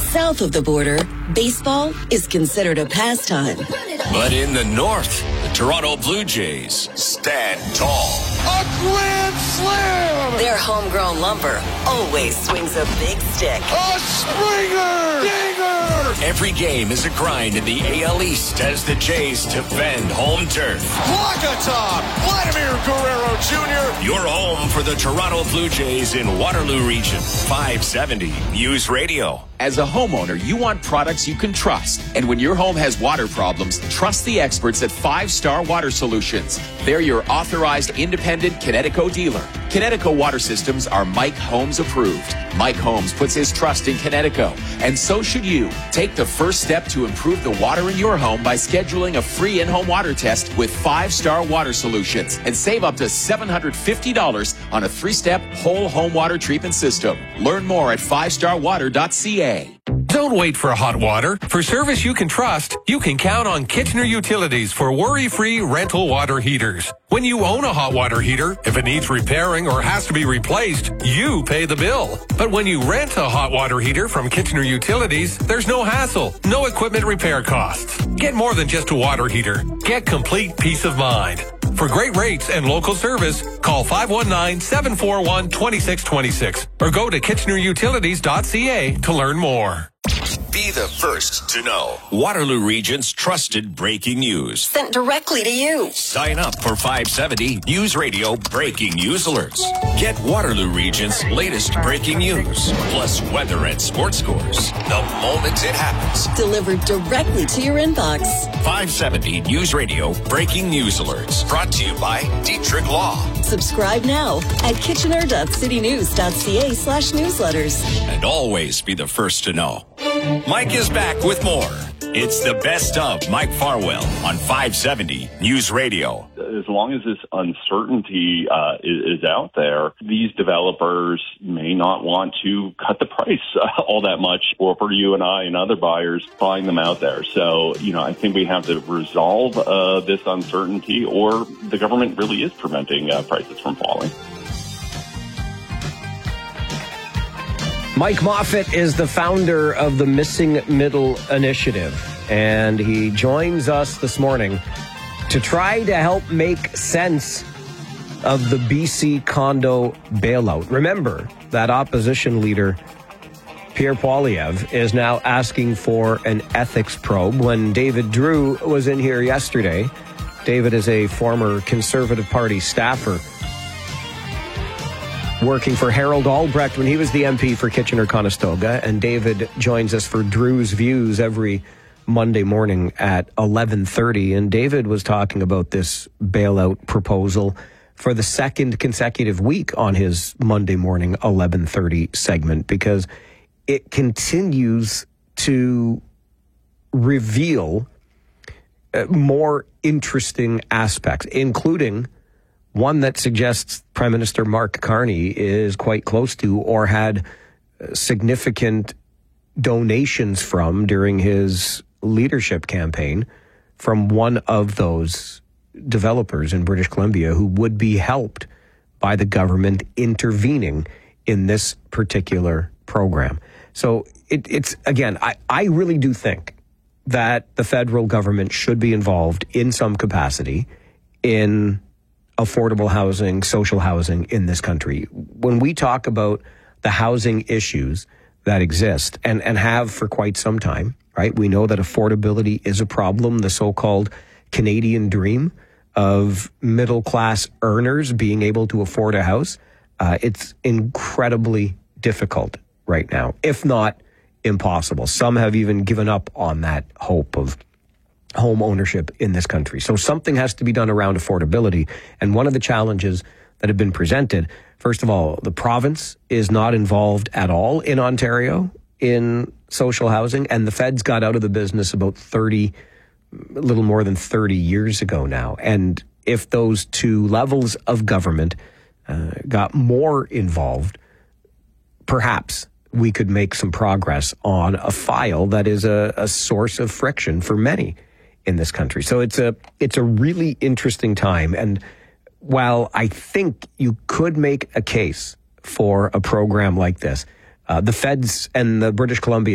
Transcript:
South of the border, baseball is considered a pastime. But in the north, the Toronto Blue Jays stand tall. A grand slam! Their homegrown lumber always swings a big stick. A Springer! Dinger! Every game is a grind in the AL East as the Jays defend home turf. Walk-a-top! Vladimir Guerrero Jr. Your home for the Toronto Blue Jays in Waterloo Region. 570 News Radio. As a homeowner, you want products you can trust. And when your home has water problems, trust the experts at 5 Star Water Solutions. They're your authorized independent Connecticut dealer. Connecticut Water Systems are Mike Holmes approved. Mike Holmes puts his trust in Connecticut, and so should you. Take the first step to improve the water in your home by scheduling a free in-home water test with 5 Star Water Solutions and save up to $750 on a 3-step whole home water treatment system. Learn more at 5starwater.ca. Don't wait for hot water. For service you can trust, you can count on Kitchener Utilities for worry-free rental water heaters. When you own a hot water heater, if it needs repairing or has to be replaced, you pay the bill. But when you rent a hot water heater from Kitchener Utilities, there's no hassle, no equipment repair costs. Get more than just a water heater. Get complete peace of mind. For great rates and local service, call 519-741-2626 or go to kitchenerutilities.ca to learn more. Be the first to know. Waterloo Region's trusted breaking news. Sent directly to you. Sign up for 570 News Radio breaking news alerts. Get Waterloo Region's latest breaking news, plus weather and sports scores, the moment it happens. Delivered directly to your inbox. 570 News Radio breaking news alerts. Brought to you by Dietrich Law. Subscribe now at kitchener.citynews.ca/newsletters. And always be the first to know. Mike is back with more. It's the best of Mike Farwell on 570 News Radio. As long as this uncertainty is out there, these developers may not want to cut the price all that much for you and I and other buyers buying them out there. So, I think we have to resolve this uncertainty, or the government really is preventing prices from falling. Mike Moffat is the founder of the Missing Middle Initiative, and he joins us this morning to try to help make sense of the BC condo bailout. Remember that opposition leader Pierre Poilievre is now asking for an ethics probe. When David Drew was in here yesterday, David is a former Conservative Party staffer working for Harold Albrecht when he was the MP for Kitchener-Conestoga, and David joins us for Drew's Views every Monday morning at 11:30, and David was talking about this bailout proposal for the second consecutive week on his Monday morning 11:30 segment, because it continues to reveal more interesting aspects, including one that suggests Prime Minister Mark Carney is quite close to or had significant donations from during his leadership campaign from one of those developers in British Columbia who would be helped by the government intervening in this particular program. So it's again, I really do think that the federal government should be involved in some capacity in affordable housing, social housing in this country. When we talk about the housing issues that exist and have for quite some time, right? We know that affordability is a problem, the so-called Canadian dream of middle-class earners being able to afford a house. It's incredibly difficult right now, if not impossible. Some have even given up on that hope of home ownership in this country. So something has to be done around affordability. And one of the challenges that have been presented, first of all, the province is not involved at all in Ontario in social housing, and the feds got out of the business about a little more than 30 years ago now. And if those two levels of government got more involved, perhaps we could make some progress on a file that is a source of friction for many in this country. So it's a really interesting time. And while I think you could make a case for a program like this, the feds and the British Columbia